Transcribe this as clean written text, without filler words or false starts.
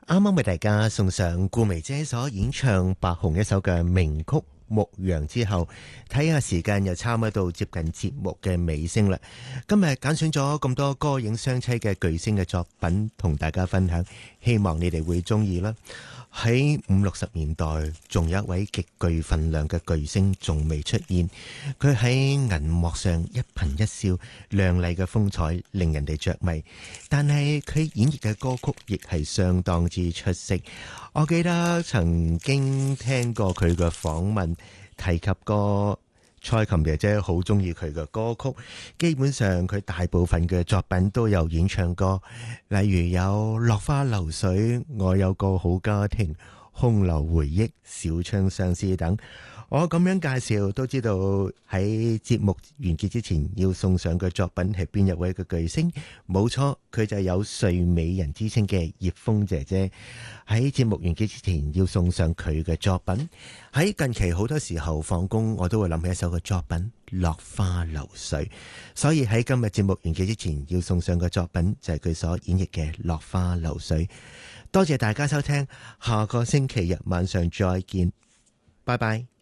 啱啱為大家送上顧眉姐所演唱白虹一首嘅名曲《牧羊》之後，睇下時間又差唔多接近節目嘅尾聲啦。今日揀選咗咁多歌影雙棲嘅巨星嘅作品同大家分享，希望你哋會中意啦。喺50-60年代，仲有一位極具份量嘅巨星仲未出現，佢喺銀幕上一顰一笑，亮麗嘅風采令人哋着迷，但係佢演繹嘅歌曲亦係相當之出色。我記得曾經聽過佢嘅訪問，提及過蔡琴姐姐好中意佢嘅歌曲，基本上佢大部分嘅作品都有演唱過，例如有落花流水、我有個好家庭、空留回憶、小窗相思等。我咁樣介紹都知道喺節目完結之前要送上嘅作品係邊一位嘅巨星。冇錯，佢就有睡美人之稱嘅葉楓姐姐。喺節目完結之前要送上佢嘅作品。喺近期好多時候放工我都會諗起一首嘅作品落花流水，所以喺今日節目完結之前要送上嘅作品就係佢所演繹嘅落花流水。多謝大家收聽，下個星期日晚上再見，拜拜。